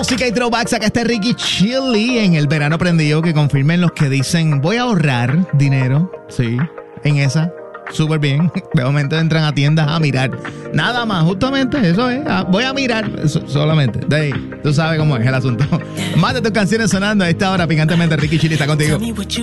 música y throwbacks. Acá está Ricky Chili en el verano prendido. Que confirmen los que dicen voy a ahorrar dinero. Sí, en esa. Súper bien. De momento entran a tiendas a mirar. Nada más, justamente eso es. Voy a mirar solamente. De ahí, tú sabes cómo es el asunto. Más de tus canciones sonando a esta hora. Picantemente, Ricky Chili está contigo.